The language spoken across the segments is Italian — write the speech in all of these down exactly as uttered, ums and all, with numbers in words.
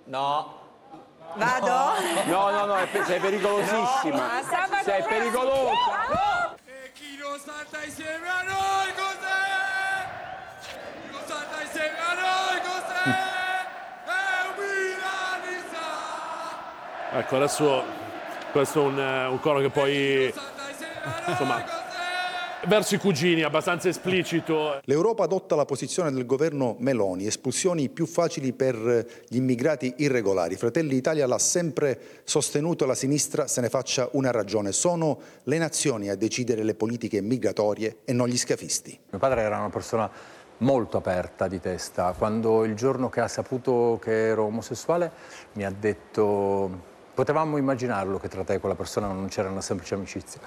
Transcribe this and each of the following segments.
No. Vado? No, no, no, è pe- sei pericolosissima. No, sei pericolosa. E chi non salta insieme a noi cos'è? Chi non salta insieme a noi cos'è? È un milanista! Ecco, adesso questo è un, un coro che poi, insomma, verso i cugini, abbastanza esplicito. L'Europa adotta la posizione del governo Meloni, espulsioni più facili per gli immigrati irregolari. Fratelli d'Italia l'ha sempre sostenuto, la sinistra se ne faccia una ragione. Sono le nazioni a decidere le politiche migratorie e non gli scafisti. Mio padre era una persona molto aperta di testa. Quando il giorno che ha saputo che ero omosessuale mi ha detto: potevamo immaginarlo che tra te e quella persona non c'era una semplice amicizia.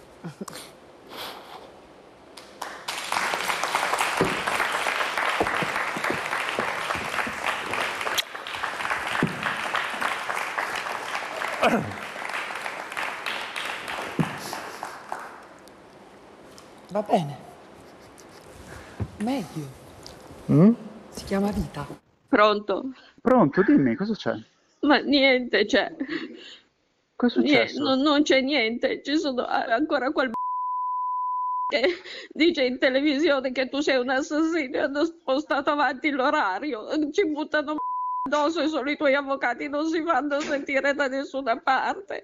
Va bene. Meglio. Mm? Si chiama vita. Pronto? Pronto, dimmi, cosa c'è? Ma niente, c'è. Cosa è Niente, successo? non, non c'è niente, ci sono ancora quel che dice in televisione che tu sei un assassino e hanno spostato avanti l'orario, ci buttano addosso e solo i tuoi avvocati non si fanno sentire da nessuna parte.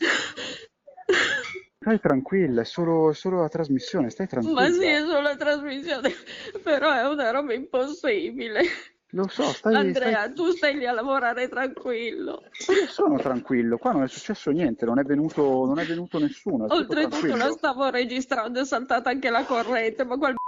Stai tranquilla, è solo, è solo la trasmissione, stai tranquilla. Ma sì, è solo la trasmissione, però è una roba impossibile. Lo so, stai... Andrea, stai... tu stai lì a lavorare tranquillo. Io sono tranquillo, qua non è successo niente, non è venuto, non è venuto nessuno. È tutto Oltretutto tranquillo. la stavo registrando, è saltata anche la corrente, ma quel